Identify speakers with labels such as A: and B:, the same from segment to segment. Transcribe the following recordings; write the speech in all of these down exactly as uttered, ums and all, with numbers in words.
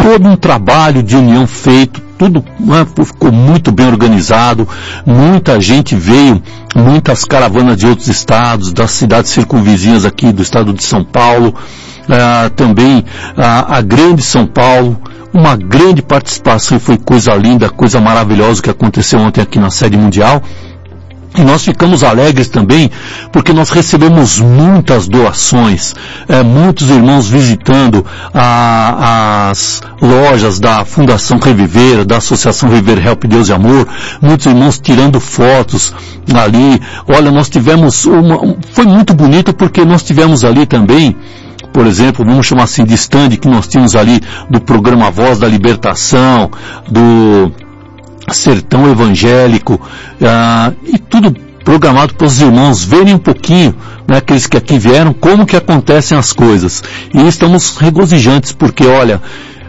A: todo um trabalho de união feito, tudo, né, ficou muito bem organizado, muita gente veio, muitas caravanas de outros estados, das cidades circunvizinhas aqui do estado de São Paulo, ah, também ah, a grande São Paulo, uma grande participação, e foi coisa linda, coisa maravilhosa que aconteceu ontem aqui na sede mundial. E nós ficamos alegres também, porque nós recebemos muitas doações, é, muitos irmãos visitando a, as lojas da Fundação Reviver, da Associação Reviver Help Deus e Amor, muitos irmãos tirando fotos ali. Olha, nós tivemos uma, foi muito bonito, porque nós tivemos ali também, por exemplo, vamos chamar assim de stand que nós tínhamos ali do programa Voz da Libertação, do Sertão Evangélico, ah, e tudo programado para os irmãos verem um pouquinho, né, aqueles que aqui vieram, como que acontecem as coisas. E estamos regozijantes, porque olha,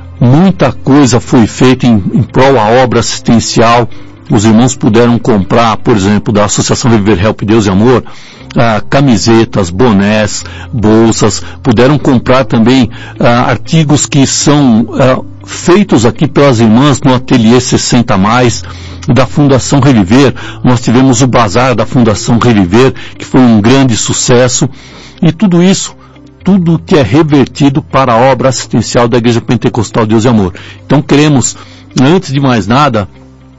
A: muita coisa foi feita em, em prol à obra assistencial. Os irmãos puderam comprar, por exemplo, da Associação Viver Help Deus e Amor, ah, camisetas, bonés, bolsas, puderam comprar também ah, artigos que são ah, feitos aqui pelas irmãs no Ateliê sessenta mais, da Fundação Reviver. Nós tivemos o bazar da Fundação Reviver, que foi um grande sucesso, e tudo isso, tudo que é revertido para a obra assistencial da Igreja Pentecostal Deus e Amor. Então queremos, antes de mais nada,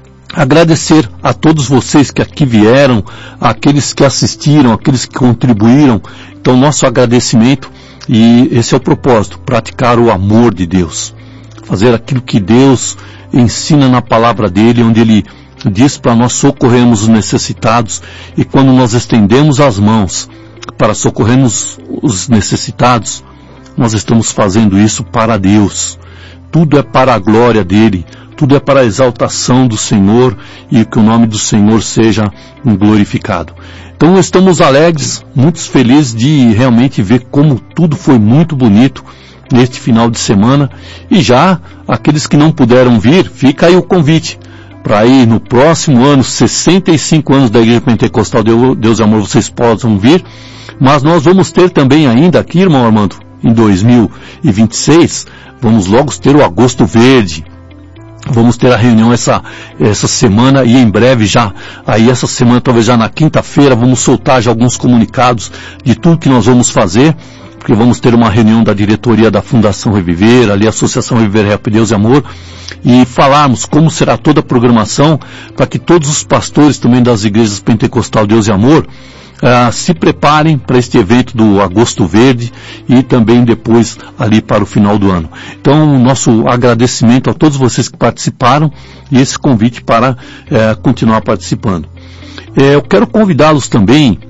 A: agradecer a todos vocês que aqui vieram, aqueles que assistiram, aqueles que contribuíram. Então nosso agradecimento, e esse é o propósito, praticar o amor de Deus, fazer aquilo que Deus ensina na palavra dele, onde ele diz para nós socorrermos os necessitados, e quando nós estendemos as mãos para socorrermos os necessitados, nós estamos fazendo isso para Deus. Tudo é para a glória dele, tudo é para a exaltação do Senhor, e que o nome do Senhor seja glorificado. Então estamos alegres, muito felizes de realmente ver como tudo foi muito bonito neste final de semana. E já aqueles que não puderam vir, fica aí o convite para ir no próximo ano, sessenta e cinco anos da Igreja Pentecostal Deus e Amor, vocês possam vir. Mas nós vamos ter também ainda aqui, irmão Armando, em dois mil e vinte e seis, vamos logo ter o Agosto Verde. Vamos ter a reunião essa, essa semana, e em breve já, aí essa semana, talvez já na quinta-feira, vamos soltar já alguns comunicados de tudo que nós vamos fazer, porque vamos ter uma reunião da diretoria da Fundação Reviver, ali a Associação Reviver Help Deus e Amor, e falarmos como será toda a programação, para que todos os pastores também das igrejas Pentecostal Deus e Amor Uh, se preparem para este evento do Agosto Verde, e também depois ali para o final do ano. Então, nosso agradecimento a todos vocês que participaram, e esse convite para uh, continuar participando. Uh, eu quero convidá-los também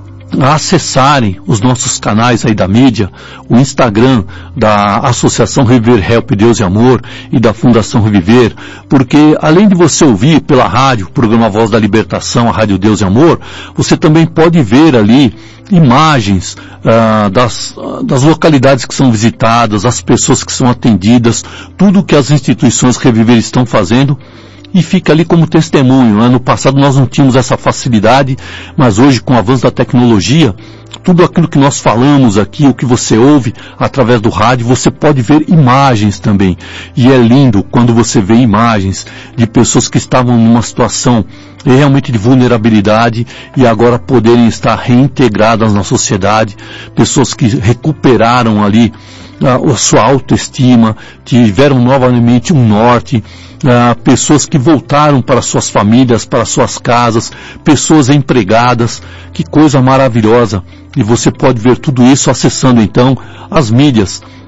A: a acessarem os nossos canais aí da mídia, o Instagram da Associação Reviver Help Deus e Amor e da Fundação Reviver, porque além de você ouvir pela rádio, o programa Voz da Libertação, a Rádio Deus e Amor, você também pode ver ali imagens ah, das, das localidades que são visitadas, as pessoas que são atendidas, tudo que as instituições Reviver estão fazendo, e fica ali como testemunho. Né? No passado nós não tínhamos essa facilidade, mas hoje, com o avanço da tecnologia, tudo aquilo que nós falamos aqui, o que você ouve através do rádio, você pode ver imagens também. E é lindo quando você vê imagens de pessoas que estavam numa situação realmente de vulnerabilidade e agora poderem estar reintegradas na sociedade, pessoas que recuperaram ali a, a sua autoestima, tiveram novamente um norte, Uh, pessoas que voltaram para suas famílias, para suas casas, pessoas empregadas. Que coisa maravilhosa. E você pode ver tudo isso acessando então as mídias